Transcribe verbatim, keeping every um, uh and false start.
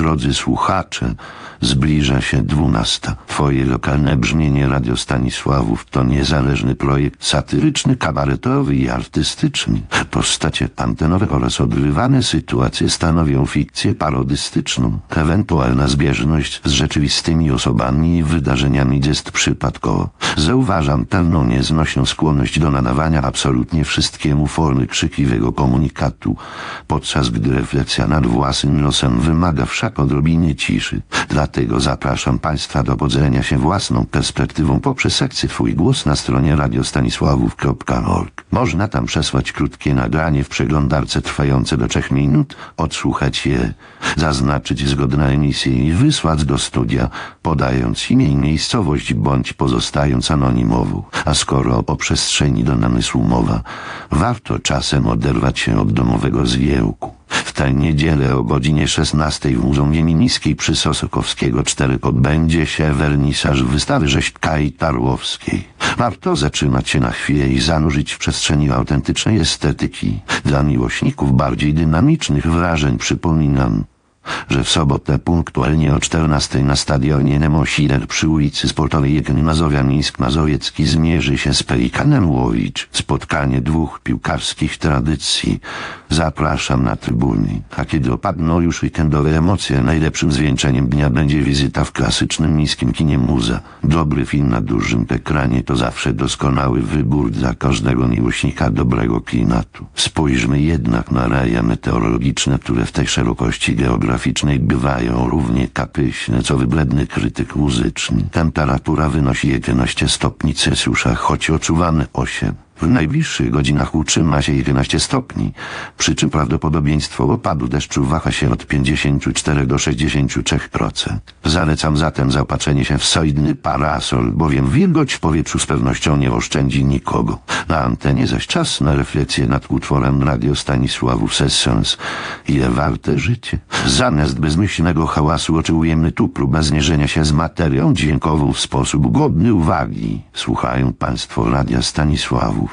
Drodzy słuchacze, zbliża się dwunasta. Twoje lokalne brzmienie Radio Stanisławów to niezależny projekt satyryczny, kabaretowy i artystyczny. Postacie pantenowe oraz odgrywane sytuacje stanowią fikcję parodystyczną. Ewentualna zbieżność z rzeczywistymi osobami i wydarzeniami jest przypadkowo. Zauważam pewną nieznośną skłonność do nadawania absolutnie wszystkiemu formy krzykliwego komunikatu, podczas gdy refleksja nad własnym losem wymaga wszak odrobiny ciszy. Dlatego zapraszam Państwa do podzielenia się własną perspektywą poprzez sekcję Twój głos na stronie radiostanisławów kropka org. Można tam przesłać krótkie nagranie w przeglądarce trwające do trzech minut, odsłuchać je, zaznaczyć zgodę na emisję i wysłać do studia, podając imię i miejscowość bądź pozostając anonimowo. A skoro o przestrzeni do namysłu mowa, warto czasem oderwać się od domowego zgiełku. W tę niedzielę o godzinie szesnastej w Muzeum Wienińskiej przy Sosokowskiego cztery odbędzie się wernisaż wystawy Rzeźkai Tarłowskiej. Warto zatrzymać się na chwilę i zanurzyć w przestrzeni autentycznej estetyki. Dla miłośników bardziej dynamicznych wrażeń przypominam, że w sobotę punktualnie o czternastej na stadionie Nemo-Sider przy ulicy Sportowej Jegny Mazowia-Mińsk-Mazowiecki zmierzy się z Pelikanem Łowicz. Spotkanie dwóch piłkarskich tradycji. Zapraszam na trybuny. A kiedy opadną już weekendowe emocje, najlepszym zwieńczeniem dnia będzie wizyta w klasycznym miejskim kinie Muza. Dobry film na dużym ekranie to zawsze doskonały wybór dla każdego miłośnika dobrego klimatu. Spójrzmy jednak na realia meteorologiczne, które w tej szerokości geograficznej bywają równie kapyśne, co wybledny krytyk muzyczny. Temperatura wynosi jedenaście stopni Celsjusza, choć odczuwamy osiem. W najbliższych godzinach utrzyma się jedenaście stopni, przy czym prawdopodobieństwo opadu deszczu waha się od pięćdziesięciu czterech do sześćdziesięciu trzech procent. Zalecam zatem zaopatrzenie się w solidny parasol, bowiem wilgoć w powietrzu z pewnością nie oszczędzi nikogo. Na antenie zaś czas na refleksję nad utworem Radio Stanisławów Sessions. Ile warte życie? Zamiast bezmyślnego hałasu oczekujemy tu próbę zmierzenia się z materią dźwiękową w sposób godny uwagi. Słuchają Państwo Radia Stanisławów.